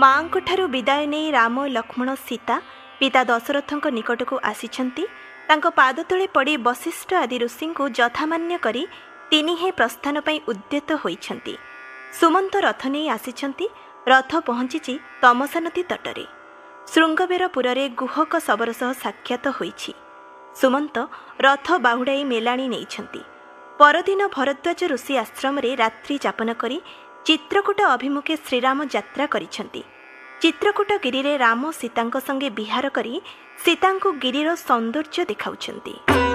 ମାଆଙ୍କଠାରୁ ବିଦାୟ ନେଇ ରାମ ଲକ୍ଷ୍ମଣ ସୀତା ପିତା ଦଶରଥଙ୍କ ନିକଟକୁ ଆସିଛନ୍ତି। ତାଙ୍କ ପାଦତଳେ ପଡ଼ି ବଶିଷ୍ଠ ଆଦି ଋଷିଙ୍କୁ ଯଥାମାନ୍ୟ କରି ତିନିହେ ପ୍ରସ୍ଥାନ ପାଇଁ ଉଦ୍ୟତ ହୋଇଛନ୍ତି। ସୁମନ୍ତ ରଥ ନେଇ ଆସିଛନ୍ତି। ରଥ ପହଞ୍ଚିଛି ତମସା ନଦୀ ତଟରେ। ଶୃଙ୍ଗବେରପୁରରେ ଗୁହକ ଶବର ସହ ସାକ୍ଷାତ ହୋଇଛି। ସୁମନ୍ତ ରଥ ବାହୁଡ଼ାଇ ମେଲାଣି ନେଇଛନ୍ତି। ପରଦିନ ଭରଦ୍ୱାଜ ଋଷି ଆଶ୍ରମରେ ରାତ୍ରି ଯାପନ କରି ଚିତ୍ରକୂଟ ଅଭିମୁଖେ ଶ୍ରୀରାମ ଯାତ୍ରା କରିଛନ୍ତି। ଚିତ୍ରକୂଟ ଗିରିରେ ରାମ ସୀତାଙ୍କ ସଙ୍ଗେ ବିହାର କରି ସୀତାଙ୍କୁ ଗିରିର ସୌନ୍ଦର୍ଯ୍ୟ ଦେଖାଉଛନ୍ତି।